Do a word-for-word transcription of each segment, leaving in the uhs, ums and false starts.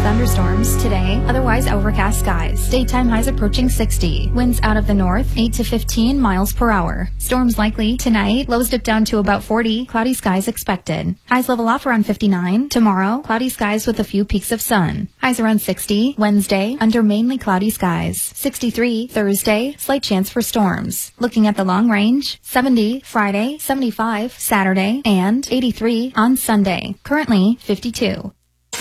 thunderstorms today, otherwise overcast skies. Daytime highs approaching sixty. Winds out of the north, eight to fifteen miles per hour. Storms likely tonight, lows dip down to about forty. Cloudy skies expected. Highs level off around fifty-nine. Tomorrow, cloudy skies with a few peaks of sun. Highs around sixty. Wednesday, under mainly cloudy skies. sixty-three Thursday, slight chance for storms. Looking at the long range, seventy Friday, seventy-five Saturday, and eighty-three on Sunday. Currently, fifty-two.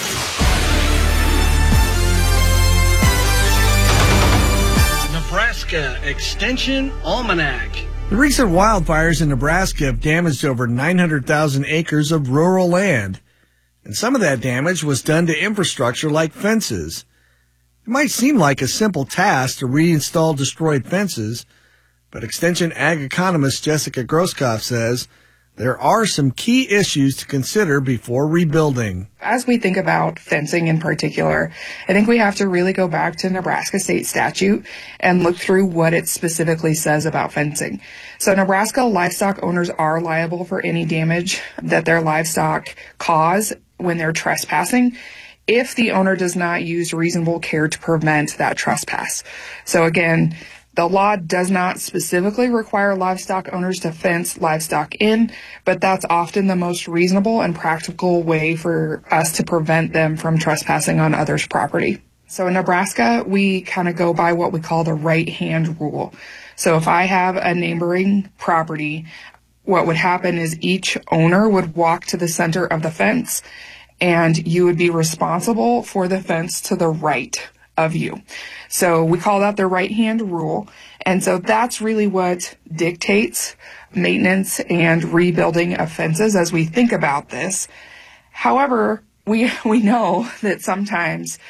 Nebraska Extension Almanac. The recent wildfires in Nebraska have damaged over nine hundred thousand acres of rural land, and some of that damage was done to infrastructure like fences. It might seem like a simple task to reinstall destroyed fences, but Extension Ag economist Jessica Groskopf says there are some key issues to consider before rebuilding. As we think about fencing in particular, I think we have to really go back to Nebraska state statute and look through what it specifically says about fencing. So Nebraska livestock owners are liable for any damage that their livestock cause when they're trespassing, if the owner does not use reasonable care to prevent that trespass. So again, the law does not specifically require livestock owners to fence livestock in, but that's often the most reasonable and practical way for us to prevent them from trespassing on others' property. So in Nebraska, we kind of go by what we call the right-hand rule. So if I have a neighboring property, what would happen is each owner would walk to the center of the fence, and you would be responsible for the fence to the right of you. So we call that the right-hand rule. And so that's really what dictates maintenance and rebuilding of fences as we think about this. However, we we know that sometimes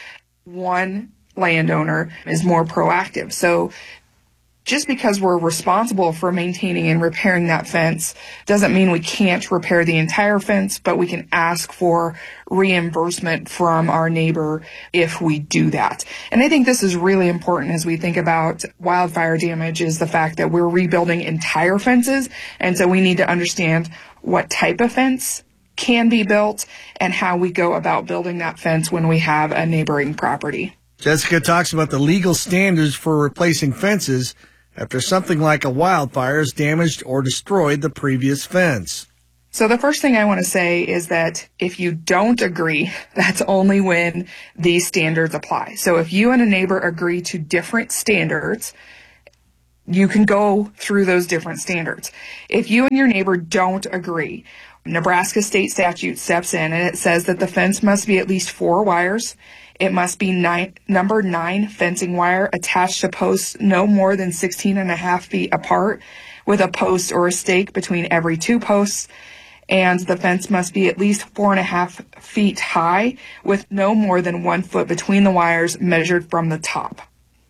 one landowner is more proactive. So just because we're responsible for maintaining and repairing that fence doesn't mean we can't repair the entire fence, but we can ask for reimbursement from our neighbor if we do that. And I think this is really important as we think about wildfire damage, is the fact that we're rebuilding entire fences. And so we need to understand what type of fence can be built and how we go about building that fence when we have a neighboring property. Jessica talks about the legal standards for replacing fences after something like a wildfire has damaged or destroyed the previous fence. So the first thing I want to say is that if you don't agree, that's only when these standards apply. So if you and a neighbor agree to different standards, you can go through those different standards. If you and your neighbor don't agree, Nebraska state statute steps in and it says that the fence must be at least four wires. It must be nine, number nine fencing wire attached to posts no more than sixteen and a half feet apart, with a post or a stake between every two posts. And the fence must be at least four and a half feet high, with no more than one foot between the wires measured from the top.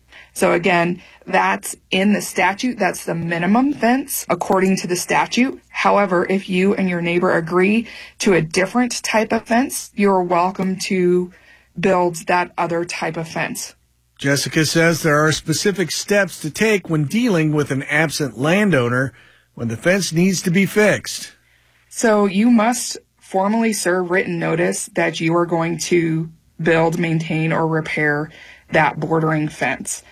So again, that's in the statute. That's the minimum fence according to the statute. However, if you and your neighbor agree to a different type of fence, you're welcome to build that other type of fence. Jessica says there are specific steps to take when dealing with an absent landowner when the fence needs to be fixed. So you must formally serve written notice that you are going to build, maintain, or repair that bordering fence.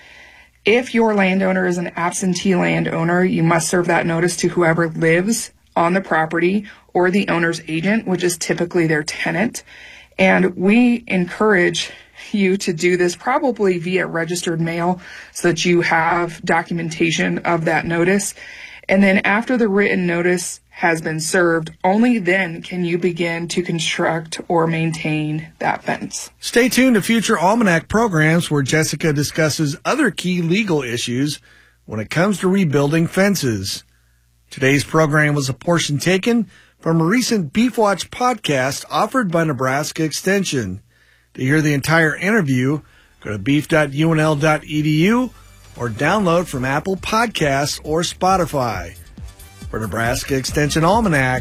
If your landowner is an absentee landowner, you must serve that notice to whoever lives on the property or the owner's agent, which is typically their tenant. And we encourage you to do this probably via registered mail so that you have documentation of that notice. And then after the written notice has been served, only then can you begin to construct or maintain that fence. Stay tuned to future Almanac programs where Jessica discusses other key legal issues when it comes to rebuilding fences. Today's program was a portion taken from a recent Beef Watch podcast offered by Nebraska Extension. To hear the entire interview, go to beef dot u n l dot e d u or download from Apple Podcasts or Spotify. For Nebraska Extension Almanac,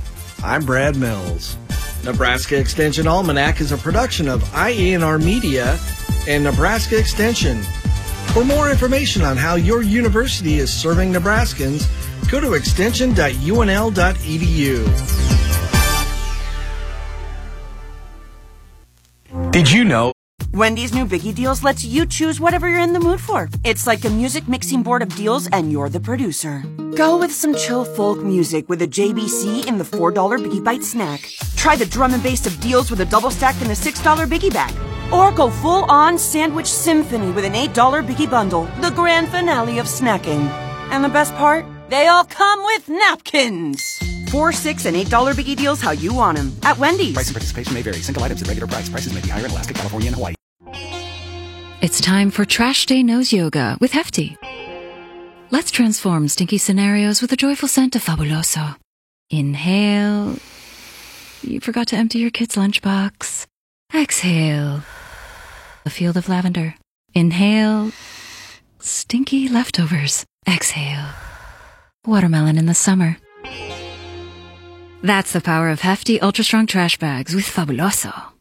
I'm Brad Mills. Nebraska Extension Almanac is a production of I A N R Media and Nebraska Extension. For more information on how your university is serving Nebraskans, go to extension dot u n l dot e d u. Did you know Wendy's new Biggie Deals lets you choose whatever you're in the mood for. It's like a music mixing board of deals and you're the producer. Go with some chill folk music with a J B C in the four dollar Biggie Bite snack. Try the drum and bass of deals with a double stack in the six dollar Biggie Bag. Or go full-on sandwich symphony with an eight dollar Biggie Bundle, the grand finale of snacking. And the best part? They all come with napkins. Four, six, and eight dollar Biggie Deals how you want them at Wendy's. Price and participation may vary. Single items at regular price. Prices may be higher in Alaska, California, and Hawaii. It's time for Trash Day Nose Yoga with Hefty. Let's transform stinky scenarios with a joyful scent of Fabuloso. Inhale. You forgot to empty your kid's lunchbox. Exhale. A field of lavender. Inhale. Stinky leftovers. Exhale. Watermelon in the summer. That's the power of Hefty Ultra Strong Trash Bags with Fabuloso.